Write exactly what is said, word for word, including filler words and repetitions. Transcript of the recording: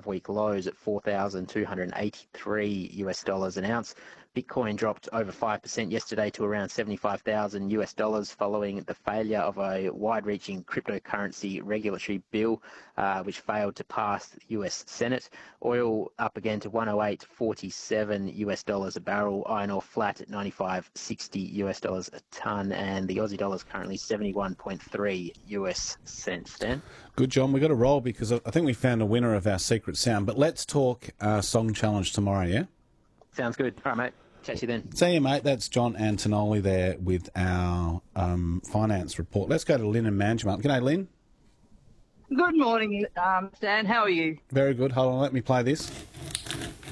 week lows at four thousand two hundred eighty-three U S dollars an ounce. Bitcoin dropped over five percent yesterday to around seventy-five thousand U S dollars following the failure of a wide-reaching cryptocurrency regulatory bill, uh, which failed to pass the U S Senate. Oil up again to one oh eight forty-seven U S dollars a barrel. Iron ore flat at ninety-five sixty U S dollars a tonne, and the Aussie dollar is currently seventy-one point three U S cents. Dan? Good, John. We've got to roll because I think we found a winner of our secret sound. But let's talk uh, Song Challenge tomorrow, yeah? Sounds good. All right, mate. Catch you then. See you, mate. That's John Antonoli there with our um, finance report. Let's go to Lynn and Manjimup. G'day, Lynn. Good morning, um, Stan. How are you? Very good. Hold on, let me play this.